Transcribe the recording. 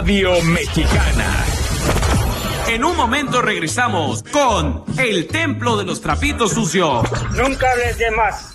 Radio Mexicana. En un momento regresamos con el Templo de los Trapitos Sucios. Nunca hables de más.